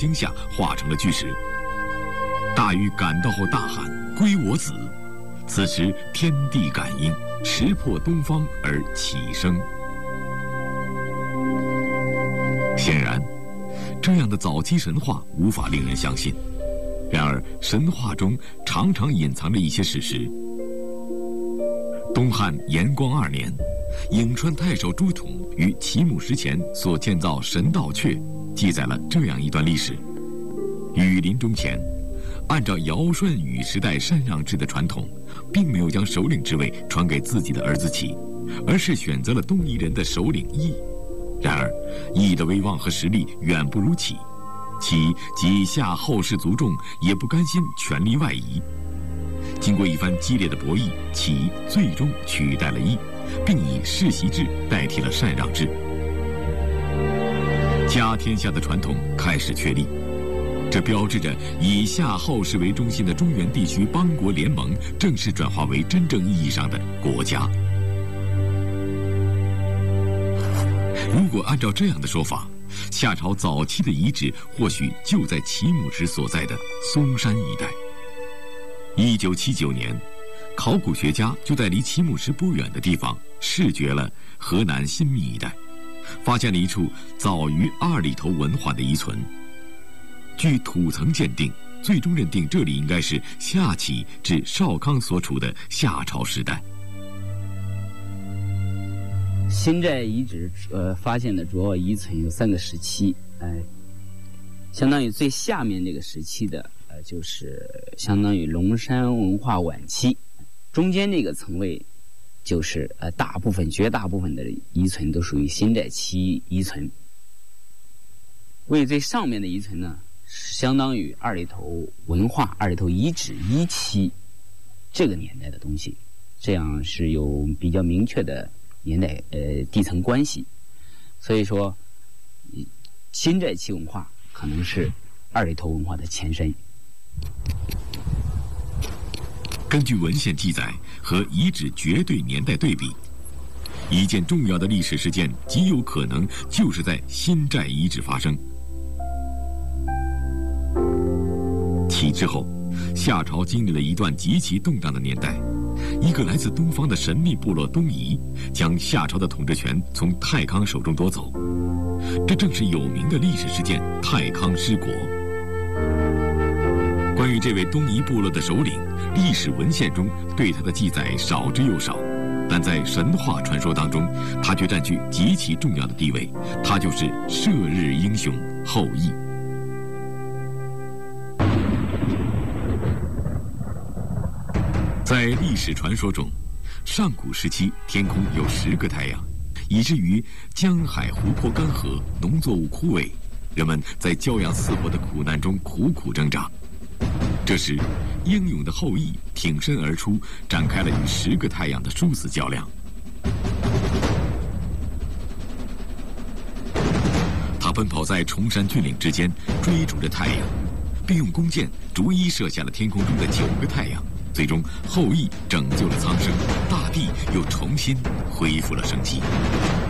惊下化成了巨石。大禹赶到后大喊：“归我子！”此时天地感应，石破东方而起生。显然，这样的早期神话无法令人相信。然而，神话中常常隐藏着一些事实。东汉延光2年，颍川太守朱统于齐母石前所建造神道阙，记载了这样一段历史：禹临终前，按照尧舜禹时代禅让制的传统，并没有将首领之位传给自己的儿子齐，而是选择了东夷人的首领羿。然而，羿的威望和实力远不如齐，齐即下后世族众也不甘心权力外移。经过一番激烈的博弈，齐最终取代了羿，并以世袭制代替了禅让制。家天下的传统开始确立，这标志着以夏后氏为中心的中原地区邦国联盟正式转化为真正意义上的国家。如果按照这样的说法，夏朝早期的遗址或许就在齐母石所在的嵩山一带。1979年，考古学家就在离齐母石不远的地方视觉了河南新密一带，发现了一处早于2里头文化的遗存。据土层鉴定，最终认定这里应该是夏启至少康所处的夏朝时代。 新寨遗址发现的主要遗存有3个时期，相当于最下面这个时期的就是相当于龙山文化晚期，中间这个层位就是绝大部分的遗存都属于新寨期遗存。位最上面的遗存呢，相当于2里头文化、2里头遗址1期这个年代的东西，这样是有比较明确的年代地层关系。所以说新寨期文化可能是2里头文化的前身。 根据文献记载和遗址绝对年代对比，一件重要的历史事件极有可能就是在新寨遗址发生。齐之后，夏朝经历了一段极其动荡的年代。一个来自东方的神秘部落东夷，将夏朝的统治权从太康手中夺走，这正是有名的历史事件太康失国。关于这位东夷部落的首领，历史文献中对他的记载少之又少，但在神话传说当中，他却占据极其重要的地位。他就是射日英雄后羿。在历史传说中，上古时期天空有10个太阳，以至于江海湖泊干涸，农作物枯萎，人们在骄阳似火的苦难中苦苦挣扎。这时，英勇的后羿挺身而出，展开了与10个太阳的殊死较量。他奔跑在崇山峻岭之间，追逐着太阳，并用弓箭逐一射下了天空中的9个太阳。最终，后羿拯救了苍生，大地又重新恢复了生机。